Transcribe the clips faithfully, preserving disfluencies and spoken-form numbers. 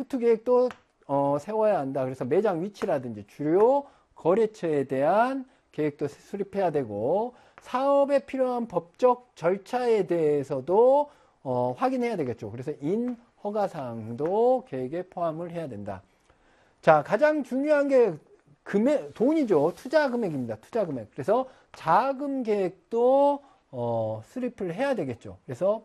루트 계획도 어, 세워야 한다. 그래서 매장 위치라든지 주요 거래처에 대한 계획도 수립해야 되고, 사업에 필요한 법적 절차에 대해서도 어, 확인해야 되겠죠. 그래서 인 허가사항도 계획에 포함을 해야 된다. 자, 가장 중요한 게 금액, 돈이죠. 투자 금액입니다. 투자 금액. 그래서 자금 계획도 어, 수립을 해야 되겠죠. 그래서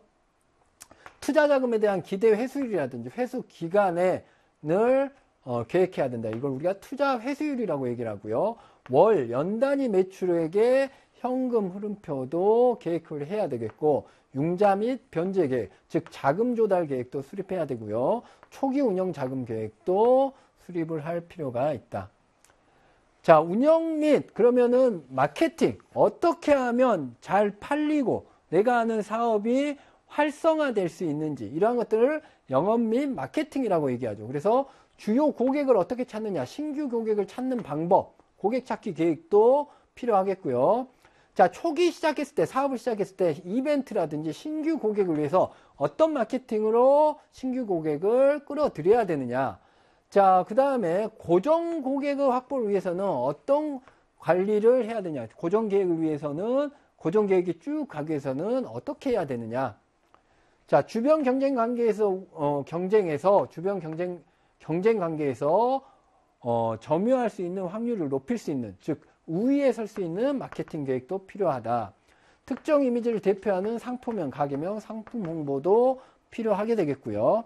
투자 자금에 대한 기대 회수율이라든지 회수 기간을 어, 계획해야 된다. 이걸 우리가 투자 회수율이라고 얘기를 하고요. 월, 연 단위 매출액의 현금 흐름표도 계획을 해야 되겠고, 융자 및 변제 계획, 즉 자금 조달 계획도 수립해야 되고요. 초기 운영 자금 계획도 수립을 할 필요가 있다. 자, 운영 및 그러면은 마케팅, 어떻게 하면 잘 팔리고 내가 하는 사업이 활성화될 수 있는지, 이러한 것들을 영업 및 마케팅이라고 얘기하죠. 그래서 주요 고객을 어떻게 찾느냐, 신규 고객을 찾는 방법, 고객 찾기 계획도 필요하겠고요. 자, 초기 시작했을 때, 사업을 시작했을 때 이벤트라든지 신규 고객을 위해서 어떤 마케팅으로 신규 고객을 끌어들여야 되느냐. 자, 그 다음에 고정 고객의 확보를 위해서는 어떤 관리를 해야 되냐. 고정 계획을 위해서는, 고정 계획이 쭉 가기 위해서는 어떻게 해야 되느냐. 자, 주변 경쟁 관계에서, 어, 경쟁에서, 주변 경쟁, 경쟁 관계에서, 어, 점유할 수 있는 확률을 높일 수 있는, 즉, 우위에 설 수 있는 마케팅 계획도 필요하다. 특정 이미지를 대표하는 상품명, 가게명, 상품 홍보도 필요하게 되겠고요.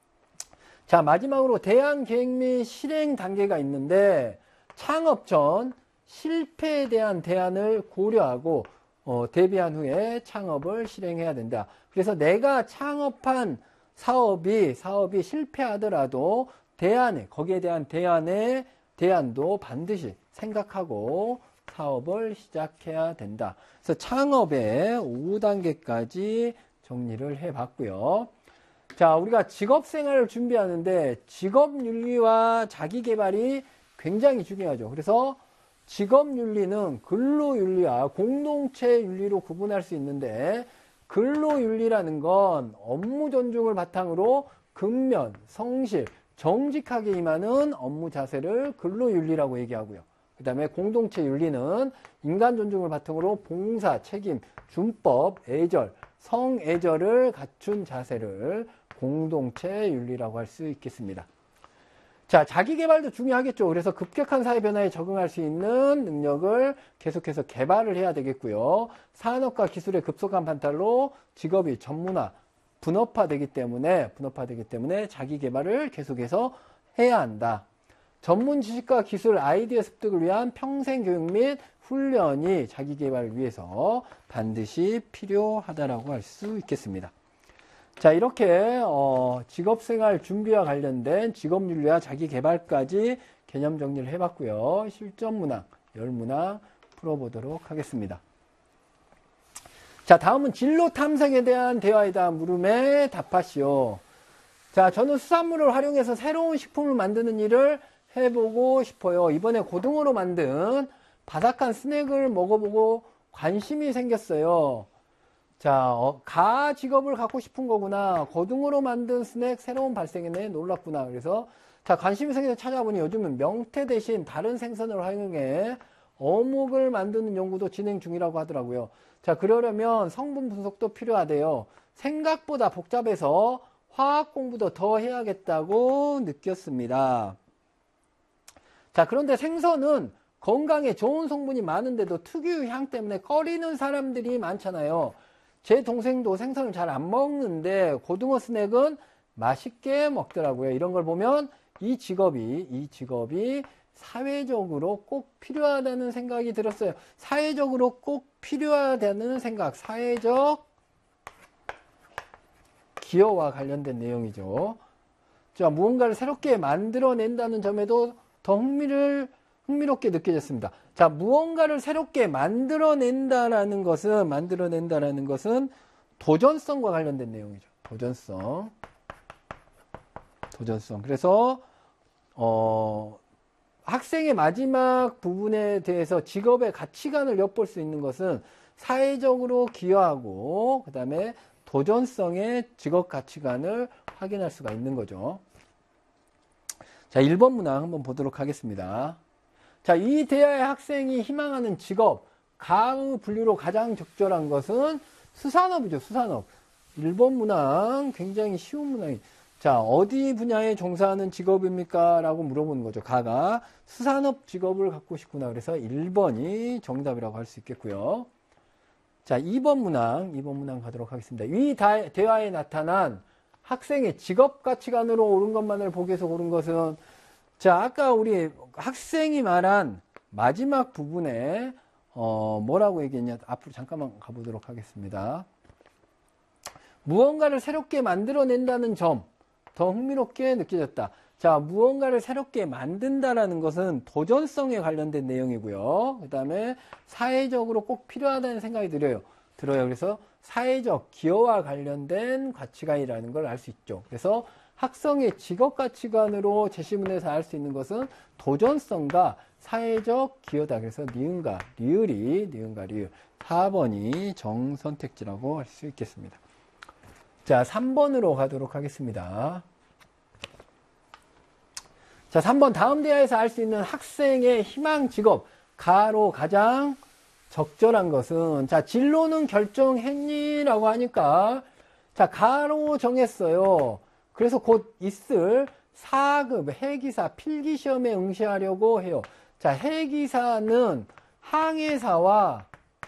자, 마지막으로 대안 계획 및 실행 단계가 있는데, 창업 전 실패에 대한 대안을 고려하고 어, 대비한 후에 창업을 실행해야 된다. 그래서 내가 창업한 사업이 사업이 실패하더라도 대안에, 거기에 대한 대안에 대안도 반드시 생각하고 사업을 시작해야 된다. 그래서 창업의 오 단계까지 정리를 해봤고요. 자, 우리가 직업생활을 준비하는데 직업윤리와 자기개발이 굉장히 중요하죠. 그래서 직업윤리는 근로윤리와 공동체윤리로 구분할 수 있는데, 근로윤리라는 건 업무 존중을 바탕으로 근면, 성실, 정직하게 임하는 업무 자세를 근로윤리라고 얘기하고요. 그 다음에 공동체윤리는 인간 존중을 바탕으로 봉사, 책임, 준법, 애절, 성애절을 갖춘 자세를 공동체윤리라고 할 수 있겠습니다. 자, 자기개발도 중요하겠죠. 그래서 급격한 사회 변화에 적응할 수 있는 능력을 계속해서 개발을 해야 되겠고요. 산업과 기술의 급속한 발달로 직업이 전문화, 분업화되기 때문에, 분업화되기 때문에 자기개발을 계속해서 해야 한다. 전문 지식과 기술, 아이디어 습득을 위한 평생 교육 및 훈련이 자기개발을 위해서 반드시 필요하다라고 할 수 있겠습니다. 자, 이렇게 어, 직업생활 준비와 관련된 직업윤리와 자기개발까지 개념 정리를 해봤고요. 실전 문항, 열 문항 풀어보도록 하겠습니다. 자, 다음은 진로 탐색에 대한 대화이다. 물음에 답하시오. 자, 저는 수산물을 활용해서 새로운 식품을 만드는 일을 해보고 싶어요. 이번에 고등어로 만든 바삭한 스낵을 먹어보고 관심이 생겼어요. 자, 어, 가 직업을 갖고 싶은 거구나. 고등어로 만든 스낵 새로운 발생했네. 놀랍구나. 그래서 자, 관심이 생겨서 찾아보니 요즘은 명태 대신 다른 생선을 활용해 어묵을 만드는 연구도 진행 중이라고 하더라고요. 자, 그러려면 성분 분석도 필요하대요. 생각보다 복잡해서 화학 공부도 더 해야겠다고 느꼈습니다. 자, 그런데 생선은 건강에 좋은 성분이 많은데도 특유 향 때문에 꺼리는 사람들이 많잖아요. 제 동생도 생선을 잘 안 먹는데 고등어 스낵은 맛있게 먹더라고요. 이런 걸 보면 이 직업이, 이 직업이 사회적으로 꼭 필요하다는 생각이 들었어요. 사회적으로 꼭 필요하다는 생각, 사회적 기여와 관련된 내용이죠. 자, 무언가를 새롭게 만들어낸다는 점에도 더 흥미를, 흥미롭게 느껴졌습니다. 자, 무언가를 새롭게 만들어낸다라는 것은, 만들어낸다라는 것은 도전성과 관련된 내용이죠. 도전성. 도전성. 그래서, 어, 학생의 마지막 부분에 대해서 직업의 가치관을 엿볼 수 있는 것은 사회적으로 기여하고, 그 다음에 도전성의 직업 가치관을 확인할 수가 있는 거죠. 자, 일 번 문항 한번 보도록 하겠습니다. 자, 이 대하의 학생이 희망하는 직업, 가의 분류로 가장 적절한 것은 수산업이죠, 수산업. 일 번 문항, 굉장히 쉬운 문항이. 자, 어디 분야에 종사하는 직업입니까? 라고 물어보는 거죠. 가가 수산업 직업을 갖고 싶구나. 그래서 일 번이 정답이라고 할 수 있겠고요. 자, 이 번 문항, 이 번 문항 가도록 하겠습니다. 이 대화에 나타난 학생의 직업 가치관으로 옳은 것만을 보기 위해서 고른 것은, 자, 아까 우리 학생이 말한 마지막 부분에 어, 뭐라고 얘기했냐? 앞으로 잠깐만 가보도록 하겠습니다. 무언가를 새롭게 만들어낸다는 점, 더 흥미롭게 느껴졌다. 자, 무언가를 새롭게 만든다라는 것은 도전성에 관련된 내용이고요. 그 다음에 사회적으로 꼭 필요하다는 생각이 들어요. 들어요. 그래서 사회적 기여와 관련된 가치관이라는 걸 알 수 있죠. 그래서 학생의 직업 가치관으로 제시문에서 알 수 있는 것은 도전성과 사회적 기여다. 그래서 니은과 리을이, 니은과 리을. 사 번이 정선택지라고 할 수 있겠습니다. 자, 삼 번으로 가도록 하겠습니다. 자, 삼 번 다음 대화에서 알 수 있는 학생의 희망 직업, 가로 가장 적절한 것은, 자, 진로는 결정했니라고 하니까, 자, 가로 정했어요. 그래서 곧 있을 사 급 해기사 필기시험에 응시하려고 해요. 자, 해기사는 항해사와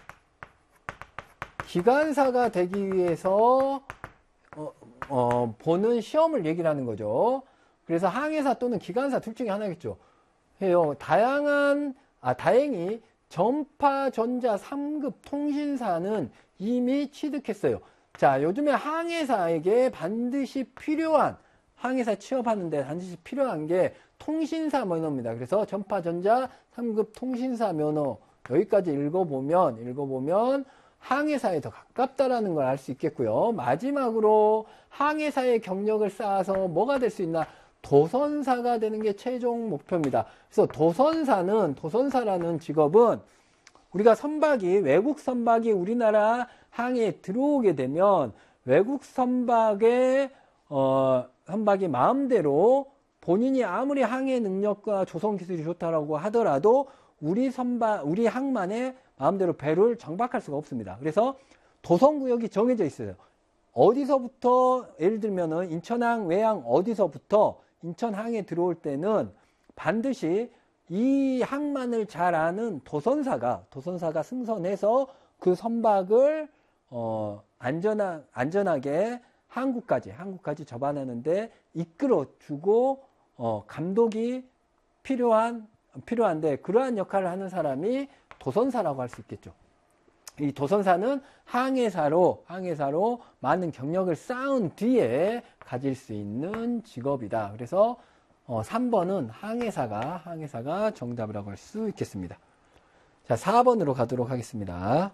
기관사가 되기 위해서 어, 어, 보는 시험을 얘기를 하는 거죠. 그래서 항해사 또는 기관사 둘 중에 하나겠죠. 해요. 다양한, 아, 다행히 전파, 전자 삼 급 통신사는 이미 취득했어요. 자, 요즘에 항해사에게 반드시 필요한, 항해사 취업하는데 반드시 필요한 게 통신사 면허입니다. 그래서 전파, 전자 삼 급 통신사 면허, 여기까지 읽어보면, 읽어보면, 항해사에 더 가깝다라는 걸 알 수 있겠고요. 마지막으로 항해사의 경력을 쌓아서 뭐가 될 수 있나? 도선사가 되는 게 최종 목표입니다. 그래서 도선사는, 도선사라는 직업은 우리가 선박이, 외국 선박이 우리나라 항해에 들어오게 되면 외국 선박의, 어, 선박이 마음대로 본인이 아무리 항해 능력과 조성 기술이 좋다라고 하더라도 우리 선박, 우리 항만에 마음대로 배를 정박할 수가 없습니다. 그래서 도선구역이 정해져 있어요. 어디서부터, 예를 들면은 인천항, 외항 어디서부터 인천항에 들어올 때는 반드시 이 항만을 잘 아는 도선사가, 도선사가 승선해서 그 선박을, 어, 안전하, 안전하게 항구까지, 항구까지 접안하는데 이끌어주고, 어, 감독이 필요한, 필요한데 그러한 역할을 하는 사람이 도선사라고 할 수 있겠죠. 이 도선사는 항해사로, 항해사로 많은 경력을 쌓은 뒤에 가질 수 있는 직업이다. 그래서 어, 삼 번은 항해사가, 항해사가 정답이라고 할 수 있겠습니다. 자, 사 번으로 가도록 하겠습니다.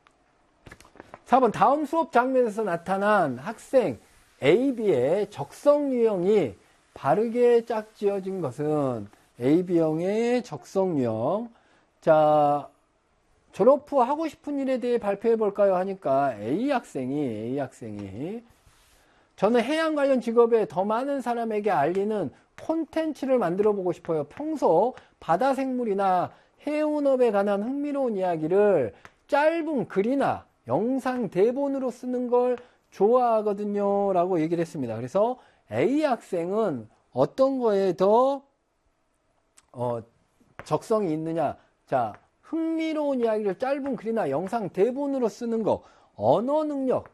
사 번 다음 수업 장면에서 나타난 학생 A, B의 적성 유형이 바르게 짝지어진 것은 A, B형의 적성 유형. 자, 졸업 후 하고 싶은 일에 대해 발표해 볼까요? 하니까 A 학생이, A 학생이 저는 해양 관련 직업에 더 많은 사람에게 알리는 콘텐츠를 만들어 보고 싶어요. 평소 바다 생물이나 해운업에 관한 흥미로운 이야기를 짧은 글이나 영상 대본으로 쓰는 걸 좋아하거든요. 라고 얘기를 했습니다. 그래서 A 학생은 어떤 거에 더 어, 적성이 있느냐. 자, 흥미로운 이야기를 짧은 글이나 영상 대본으로 쓰는 거, 언어 능력,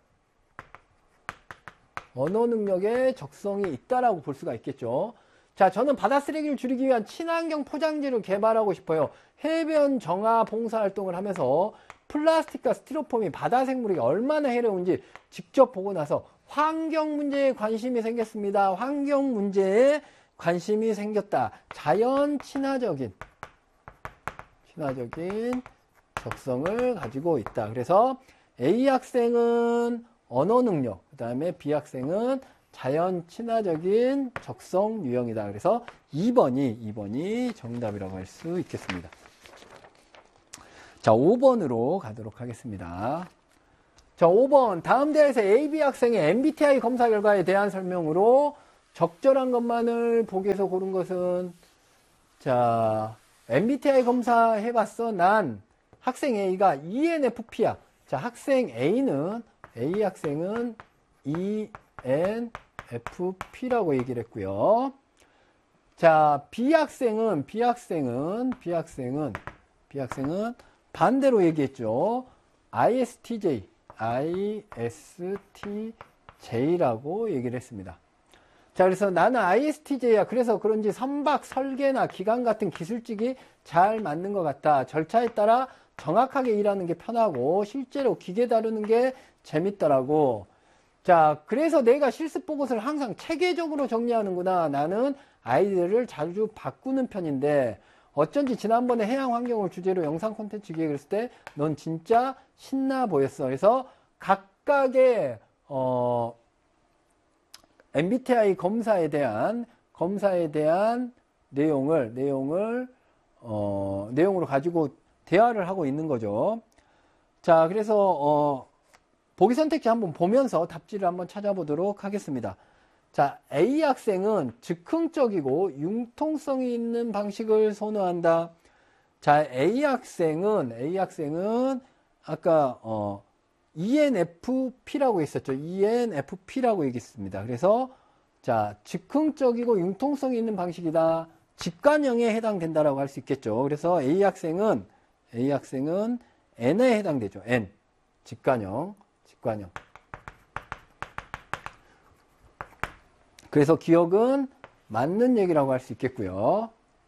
언어 능력에 적성이 있다라고 볼 수가 있겠죠. 자, 저는 바다 쓰레기를 줄이기 위한 친환경 포장재를 개발하고 싶어요. 해변 정화 봉사활동을 하면서 플라스틱과 스티로폼이 바다 생물에게 얼마나 해로운지 직접 보고 나서 환경 문제에 관심이 생겼습니다. 환경 문제에 관심이 생겼다. 자연 친화적인 친화적인 적성을 가지고 있다. 그래서 A 학생은 언어 능력, 그 다음에 B 학생은 자연 친화적인 적성 유형이다. 그래서 이 번이, 이 번이 정답이라고 할 수 있겠습니다. 자, 오 번으로 가도록 하겠습니다. 자, 오 번. 다음 대화에서 A, B 학생의 엠비티아이 검사 결과에 대한 설명으로 적절한 것만을 보기 위해서 고른 것은, 자, 엠비티아이 검사 해봤어. 난 학생 A가 이엔에프피야. 자, 학생 A는, A 학생은 이엔에프피라고 얘기를 했고요. 자, B 학생은, B 학생은, B 학생은, B 학생은 반대로 얘기했죠. 아이에스티제이, 아이에스티제이라고 얘기를 했습니다. 자, 그래서 나는 아이에스티제이야. 그래서 그런지 선박 설계나 기관 같은 기술직이 잘 맞는 것 같다. 절차에 따라 정확하게 일하는 게 편하고 실제로 기계 다루는 게 재밌더라고. 자, 그래서 내가 실습 보고서를 항상 체계적으로 정리하는구나. 나는 아이디어를 자주 바꾸는 편인데 어쩐지 지난번에 해양 환경을 주제로 영상 콘텐츠 기획을 했을 때 넌 진짜 신나 보였어. 그래서 각각의 어 엠비티아이 검사에 대한 검사에 대한 내용을 내용을 어, 내용으로 가지고 대화를 하고 있는 거죠. 자, 그래서 어, 보기 선택지 한번 보면서 답지를 한번 찾아보도록 하겠습니다. 자, A 학생은 즉흥적이고 융통성이 있는 방식을 선호한다. 자, A 학생은 A 학생은 아까 어, 이엔에프피라고 했었죠. 이엔에프피라고 얘기했습니다. 그래서 자, 즉흥적이고 융통성이 있는 방식이다. 직관형에 해당된다라고 할 수 있겠죠. 그래서 A 학생은 A 학생은 N에 해당되죠. N. 직관형. 직관형. 그래서 기억은 맞는 얘기라고 할 수 있겠고요.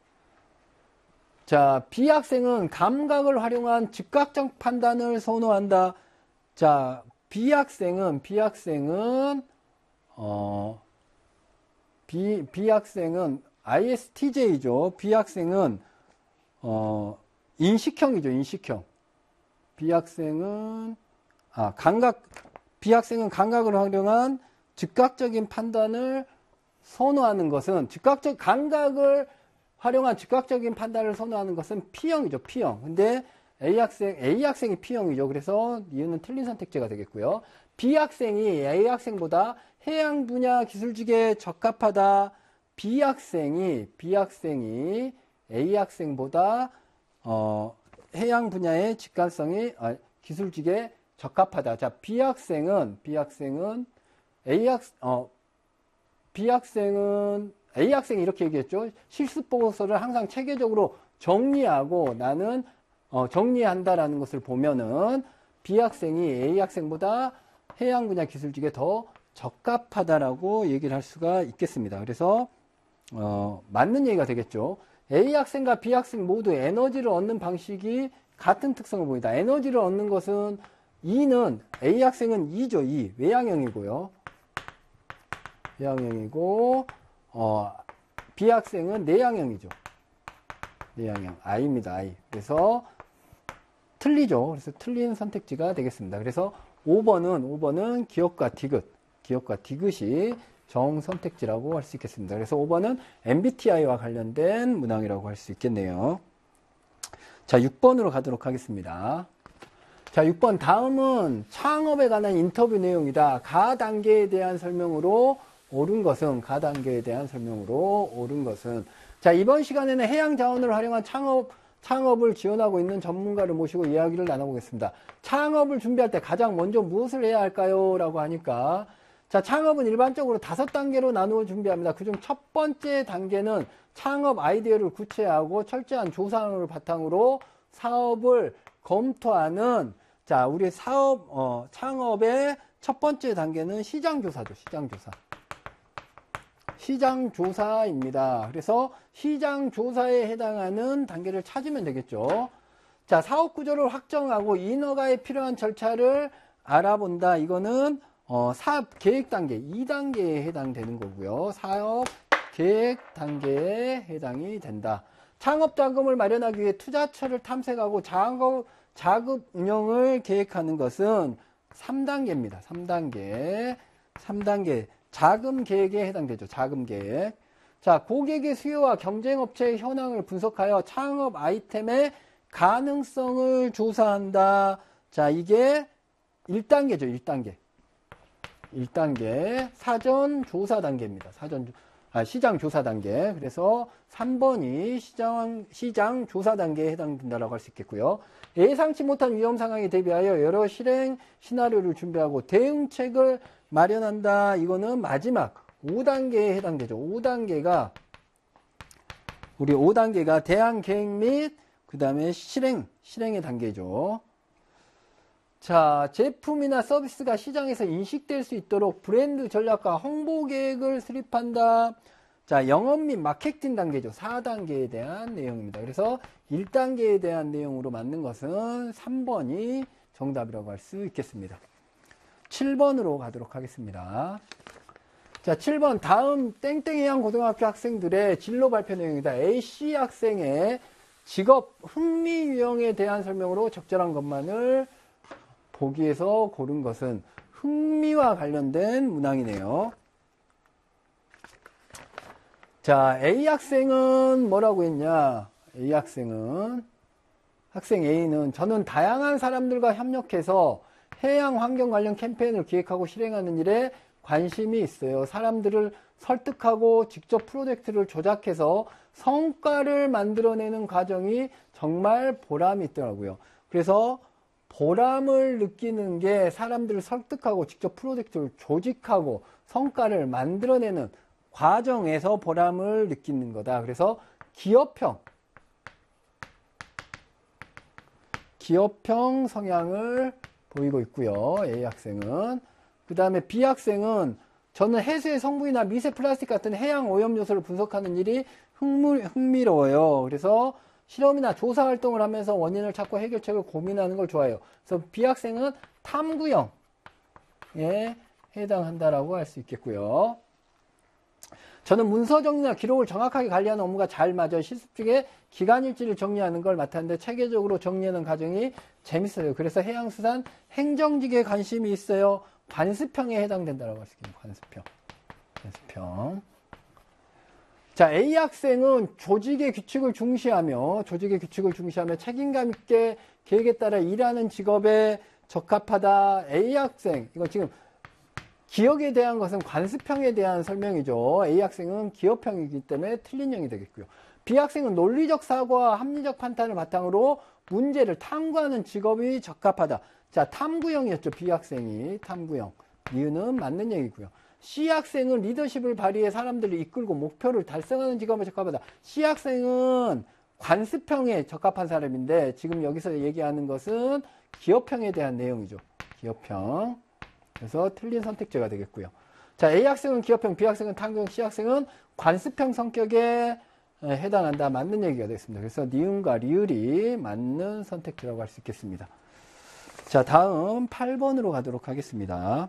자, B 학생은 감각을 활용한 즉각적 판단을 선호한다. 자, B 학생은, B 학생은, 어, B, B 학생은 아이에스티제이죠. B 학생은, 어, 인식형이죠. 인식형. B 학생은, 아, 감각, B 학생은 감각을 활용한 즉각적인 판단을 선호하는 것은, 즉각적, 감각을 활용한 즉각적인 판단을 선호하는 것은 P형이죠. P형. 근데 A 학생, A 학생이 P형이죠. 그래서 이유는 틀린 선택지가 되겠고요. B 학생이 A 학생보다 해양 분야 기술직에 적합하다. B 학생이, B 학생이 A 학생보다, 어, 해양 분야의 직관성이, 아, 기술직에 적합하다. 자, B 학생은, B 학생은 A 학, 어, B 학생은, A 학생이 이렇게 얘기했죠. 실습 보고서를 항상 체계적으로 정리하고 나는 어, 정리한다라는 것을 보면은 B 학생이 A 학생보다 해양 분야 기술직에 더 적합하다라고 얘기를 할 수가 있겠습니다. 그래서 어, 맞는 얘기가 되겠죠. A 학생과 B 학생 모두 에너지를 얻는 방식이 같은 특성을 보인다. 에너지를 얻는 것은 E는 A 학생은 E죠. E. 외향형이고요. 외향형이고 어, B 학생은 내향형이죠. 내향형. I입니다. I. 그래서 틀리죠. 그래서 틀린 선택지가 되겠습니다. 그래서 오 번은, 오 번은 기억과 디귿. 기억과 디귿이 정선택지라고 할 수 있겠습니다. 그래서 오 번은 엠비티아이와 관련된 문항이라고 할 수 있겠네요. 자, 육 번으로 가도록 하겠습니다. 자, 육 번. 다음은 창업에 관한 인터뷰 내용이다. 가 단계에 대한 설명으로 옳은 것은, 가 단계에 대한 설명으로 옳은 것은. 자, 이번 시간에는 해양 자원을 활용한 창업, 창업을 지원하고 있는 전문가를 모시고 이야기를 나눠보겠습니다. 창업을 준비할 때 가장 먼저 무엇을 해야 할까요? 라고 하니까, 자, 창업은 일반적으로 다섯 단계로 나누어 준비합니다. 그중 첫 번째 단계는 창업 아이디어를 구체화하고 철저한 조사를 바탕으로 사업을 검토하는, 자, 우리 사업, 어, 창업의 첫 번째 단계는 시장조사죠. 시장조사. 시장조사입니다. 그래서 시장조사에 해당하는 단계를 찾으면 되겠죠. 자, 사업구조를 확정하고 인허가에 필요한 절차를 알아본다. 이거는 어, 사업 계획 단계, 이 단계에 해당되는 거고요. 사업 계획 단계에 해당이 된다. 창업 자금을 마련하기 위해 투자처를 탐색하고 작업, 자급 운영을 계획하는 것은 삼 단계입니다. 삼 단계. 삼 단계. 자금 계획에 해당되죠. 자금 계획. 자, 고객의 수요와 경쟁업체의 현황을 분석하여 창업 아이템의 가능성을 조사한다. 자, 이게 일 단계죠. 일 단계. 일 단계 사전 조사 단계입니다. 사전 아, 시장 조사 단계. 그래서 삼 번이 시장 시장 조사 단계에 해당된다라고 할 수 있겠고요. 예상치 못한 위험 상황에 대비하여 여러 실행 시나리오를 준비하고 대응책을 마련한다. 이거는 마지막 오 단계에 해당되죠. 오 단계가 우리 오 단계가 대안 계획 및 그 다음에 실행 실행의 단계죠. 자, 제품이나 서비스가 시장에서 인식될 수 있도록 브랜드 전략과 홍보 계획을 수립한다. 자, 영업 및 마케팅 단계죠. 사 단계에 대한 내용입니다. 그래서 일 단계에 대한 내용으로 맞는 것은 삼 번이 정답이라고 할 수 있겠습니다. 칠 번으로 가도록 하겠습니다. 자, 칠 번 다음 땡땡해양 고등학교 학생들의 진로 발표 내용이다. A씨 학생의 직업 흥미 유형에 대한 설명으로 적절한 것만을 보기에서 고른 것은 흥미와 관련된 문항이네요. 자, A 학생은 뭐라고 했냐? A 학생은 학생 A는 저는 다양한 사람들과 협력해서 해양 환경 관련 캠페인을 기획하고 실행하는 일에 관심이 있어요. 사람들을 설득하고 직접 프로젝트를 조작해서 성과를 만들어내는 과정이 정말 보람이 있더라고요. 그래서 보람을 느끼는 게 사람들을 설득하고 직접 프로젝트를 조직하고 성과를 만들어내는 과정에서 보람을 느끼는 거다. 그래서 기업형, 기업형 성향을 보이고 있고요. A 학생은. 그 다음에 B 학생은 저는 해수의 성분이나 미세 플라스틱 같은 해양 오염 요소를 분석하는 일이 흥미, 흥미로워요. 그래서 실험이나 조사 활동을 하면서 원인을 찾고 해결책을 고민하는 걸 좋아해요. 그래서 B 학생은 탐구형에 해당한다라고 할 수 있겠고요. 저는 문서 정리나 기록을 정확하게 관리하는 업무가 잘 맞아요. 실습 중에 기간일지를 정리하는 걸 맡았는데 체계적으로 정리하는 과정이 재밌어요. 그래서 해양수산 행정직에 관심이 있어요. 관습형에 해당된다라고 할 수 있겠네요. 관습형. 관습형. 자, A 학생은 조직의 규칙을 중시하며 조직의 규칙을 중시하며 책임감 있게 계획에 따라 일하는 직업에 적합하다. A 학생, 이거 지금 기억에 대한 것은 관습형에 대한 설명이죠. A 학생은 기업형이기 때문에 틀린 형이 되겠고요. B 학생은 논리적 사고와 합리적 판단을 바탕으로 문제를 탐구하는 직업이 적합하다. 자, 탐구형이었죠. B 학생이 탐구형. 이유는 맞는 얘기고요. C 학생은 리더십을 발휘해 사람들을 이끌고 목표를 달성하는 직업에 적합하다. C 학생은 관습형에 적합한 사람인데 지금 여기서 얘기하는 것은 기업형에 대한 내용이죠. 기업형. 그래서 틀린 선택지가 되겠고요. 자, A 학생은 기업형, B 학생은 탐구형, C 학생은 관습형 성격에 해당한다. 맞는 얘기가 되겠습니다. 그래서 니은과 리을이 맞는 선택지라고 할 수 있겠습니다. 자, 다음 팔 번으로 가도록 하겠습니다.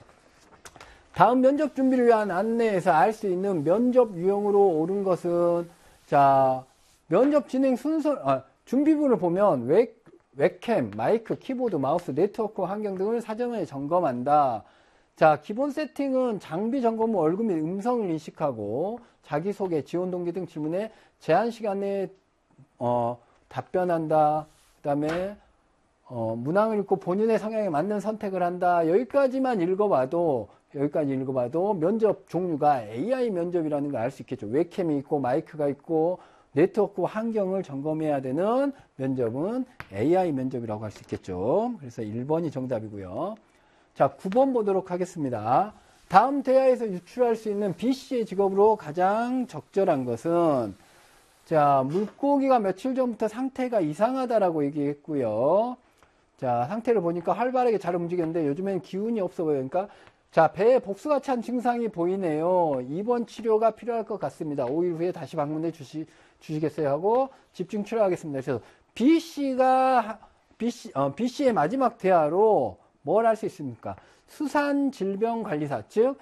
다음 면접 준비를 위한 안내에서 알 수 있는 면접 유형으로 옳은 것은, 자, 면접 진행 순서, 아, 준비부를 보면 웹, 웹캠, 마이크, 키보드, 마우스, 네트워크 환경 등을 사전에 점검한다. 자, 기본 세팅은 장비 점검 후 얼굴 및 음성을 인식하고 자기소개, 지원 동기 등 질문에 제한 시간 내에 어, 답변한다. 그 다음에 어, 문항을 읽고 본인의 성향에 맞는 선택을 한다. 여기까지만 읽어봐도 여기까지 읽어봐도 면접 종류가 에이아이 면접이라는 걸 알 수 있겠죠. 웹캠이 있고 마이크가 있고 네트워크 환경을 점검해야 되는 면접은 에이아이 면접이라고 할 수 있겠죠. 그래서 일 번이 정답이고요. 자, 구 번 보도록 하겠습니다. 다음 대화에서 유출할 수 있는 B씨의 직업으로 가장 적절한 것은, 자, 물고기가 며칠 전부터 상태가 이상하다라고 얘기했고요. 자, 상태를 보니까 활발하게 잘 움직였는데 요즘엔 기운이 없어 보여요. 그러니까 자, 배에 복수가 찬 증상이 보이네요. 입원 치료가 필요할 것 같습니다. 오 일 후에 다시 방문해 주시, 주시겠어요? 하고 집중 치료하겠습니다. 그래서 B씨가, B씨, 어, B씨의 마지막 대화로 뭘 할 수 있습니까? 수산질병관리사, 즉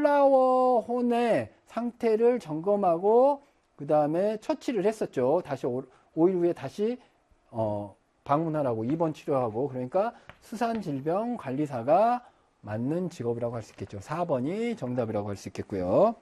플라워혼의 상태를 점검하고 그 다음에 처치를 했었죠. 다시 오 일 후에 다시 어, 방문하라고 입원 치료하고. 그러니까 수산질병관리사가 맞는 직업이라고 할 수 있겠죠. 사 번이 정답이라고 할 수 있겠고요.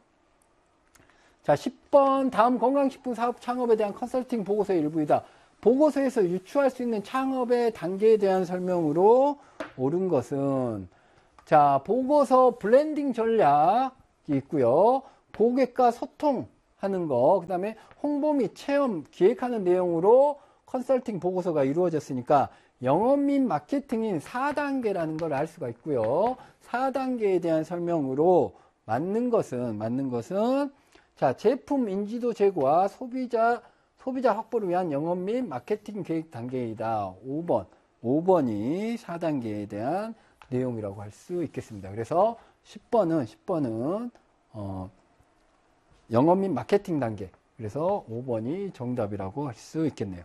자, 십 번 다음 건강식품 사업 창업에 대한 컨설팅 보고서의 일부이다. 보고서에서 유추할 수 있는 창업의 단계에 대한 설명으로 옳은 것은, 자, 보고서 블렌딩 전략이 있고요. 고객과 소통하는 거, 그 다음에 홍보 및 체험 기획하는 내용으로 컨설팅 보고서가 이루어졌으니까 영업 및 마케팅인 사 단계라는 걸 알 수가 있고요. 사 단계에 대한 설명으로 맞는 것은, 맞는 것은, 자, 제품 인지도 제고와 소비자, 소비자 확보를 위한 영업 및 마케팅 계획 단계이다. 오 번. 오 번이 사 단계에 대한 내용이라고 할 수 있겠습니다. 그래서 십 번은, 십 번은, 어, 영업 및 마케팅 단계. 그래서 오 번이 정답이라고 할 수 있겠네요.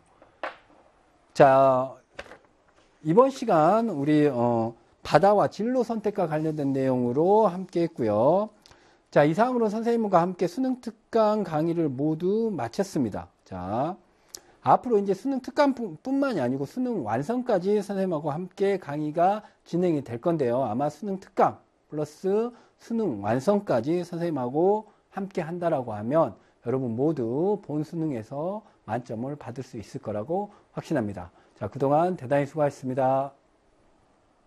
자, 이번 시간 우리, 어, 바다와 진로 선택과 관련된 내용으로 함께 했고요. 자, 이상으로 선생님과 함께 수능 특강 강의를 모두 마쳤습니다. 자, 앞으로 이제 수능 특강 뿐만이 아니고 수능 완성까지 선생님하고 함께 강의가 진행이 될 건데요. 아마 수능 특강 플러스 수능 완성까지 선생님하고 함께 한다라고 하면 여러분 모두 본 수능에서 만점을 받을 수 있을 거라고 확신합니다. 자, 그동안 대단히 수고하셨습니다.